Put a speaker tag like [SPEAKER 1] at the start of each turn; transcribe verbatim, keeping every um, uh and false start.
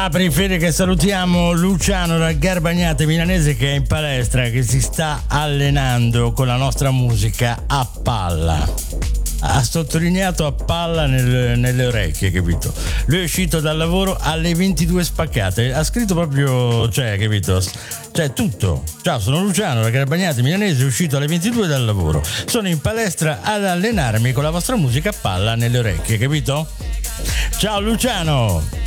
[SPEAKER 1] Apri Fede che salutiamo Luciano da Garbagnate Milanese che è in palestra, che si sta allenando con la nostra musica a palla. Ha sottolineato a palla nel, nelle orecchie, capito? Lui è uscito dal lavoro alle ventidue spaccate, ha scritto proprio, cioè, capito? Cioè, tutto. Ciao, sono Luciano da Garbagnate Milanese, uscito alle ventidue dal lavoro. Sono in palestra ad allenarmi con la vostra musica a palla nelle orecchie, capito? Ciao Luciano!